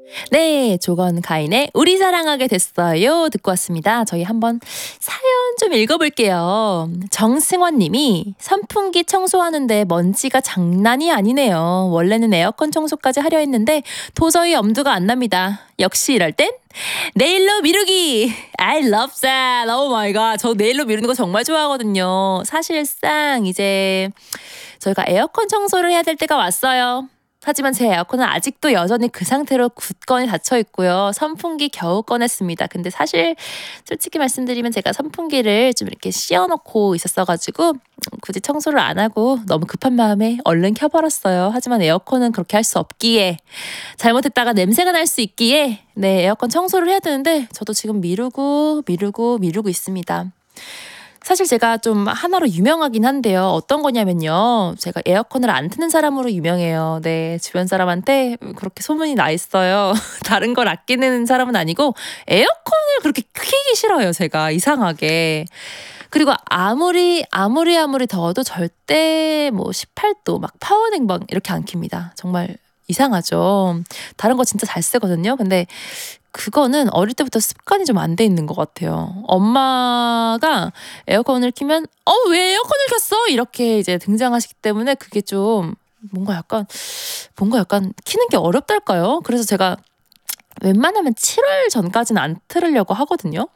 네, 조건 가인의 우리 사랑하게 됐어요 듣고 왔습니다. 저희 한번 사연 좀 읽어볼게요. 정승원 님이 선풍기 청소하는데 먼지가 장난이 아니네요. 원래는 에어컨 청소까지 하려 했는데 도저히 엄두가 안 납니다. 역시 이럴 땐 네일로 미루기. I love that. Oh my god. 저 네일로 미루는 거 정말 좋아하거든요. 사실상 이제 저희가 에어컨 청소를 해야 될 때가 왔어요. 하지만 제 에어컨은 아직도 여전히 그 상태로 굳건히 닫혀 있고요. 선풍기 겨우 꺼냈습니다. 근데 사실 솔직히 말씀드리면 제가 선풍기를 좀 이렇게 씌워놓고 있었어가지고 굳이 청소를 안 하고 너무 급한 마음에 얼른 켜버렸어요. 하지만 에어컨은 그렇게 할 수 없기에, 잘못했다가 냄새가 날 수 있기에 네, 에어컨 청소를 해야 되는데 저도 지금 미루고 있습니다. 사실 제가 좀 하나로 유명하긴 한데요. 어떤 거냐면요. 제가 에어컨을 안 트는 사람으로 유명해요. 네, 주변 사람한테 그렇게 소문이 나 있어요. 다른 걸 아끼는 사람은 아니고 에어컨을 그렇게 키기 싫어요. 제가 이상하게. 그리고 아무리 더워도 절대 뭐 18도 막 파워 냉방 이렇게 안 킵니다. 정말 이상하죠. 다른 거 진짜 잘 쓰거든요. 근데 그거는 어릴 때부터 습관이 좀 안 돼 있는 것 같아요. 엄마가 에어컨을 키면 왜 에어컨을 켰어? 이렇게 이제 등장하시기 때문에 그게 좀 뭔가 약간 키는 게 어렵달까요? 그래서 제가 웬만하면 7월 전까지는 안 틀으려고 하거든요.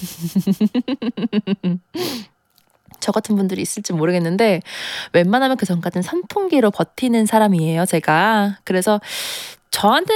저 같은 분들이 있을지 모르겠는데 웬만하면 그 전까지는 선풍기로 버티는 사람이에요, 제가. 그래서 저한테